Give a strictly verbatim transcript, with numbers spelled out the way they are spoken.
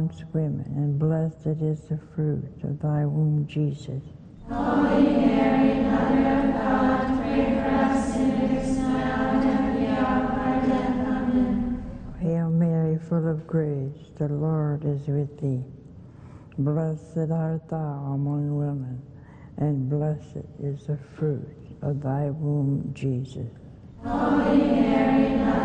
amongst women, and blessed is the fruit of thy womb, Jesus. Holy Mary, Mother of God, pray for us sinners now and at the hour of our death. Amen. Hail Mary, full of grace, the Lord is with thee. Blessed art thou among women, and blessed is the fruit of thy womb, Jesus. Holy Mary, Mother